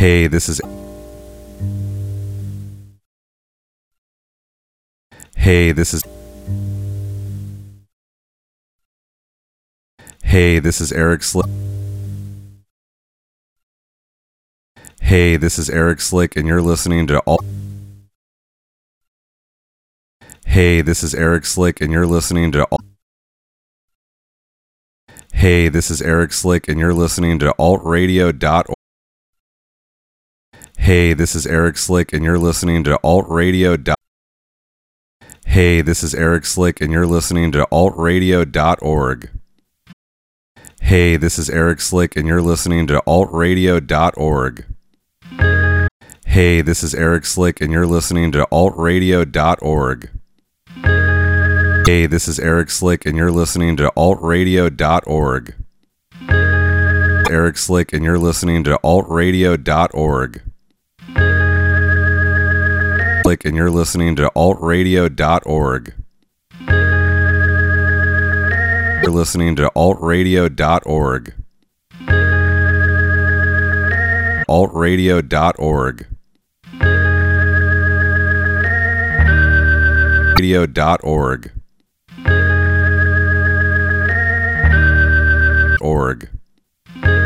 Hey, this is Hey, this is Hey, this is Eric Slick. Hey, this is Eric Slick and you're listening to all Hey, this is Eric Slick and you're listening to all Hey, this is Eric Slick and you're listening to altradio.org. Hey, this is Eric Slick and you're listening to altradio. Hey, this is Eric Slick and you're listening to altradio.org. Hey, this is Eric Slick and you're listening to altradio.org. Hey, this is Eric Slick and you're listening to altradio.org. Hey, this is Eric Slick and you're listening to altradio.org. Eric Slick and you're listening to altradio.org. Slick and you're listening to altradio.org. You're listening to altradio.org. altradio.org. radio.org.